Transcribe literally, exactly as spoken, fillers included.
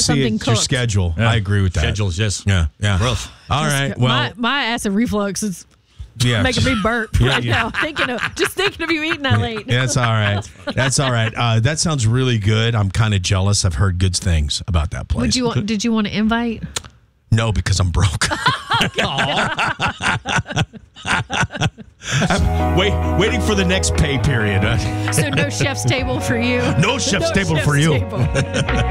something it's your cooked. schedule. Yeah. I agree with that. Schedule's just Yeah, yeah. rough. All right. Well, my, my acid reflux is yeah. making me burp Yeah, right yeah. now. Thinking of just thinking of you eating that late. Yeah, that's all right. That's all right. Uh, that sounds really good. I'm kind of jealous. I've heard good things about that place. Would you? want- Did you want to invite? No, because I'm broke. I'm wait, waiting for the next pay period. So no chef's table for you. No chef's No table chef's for you. table.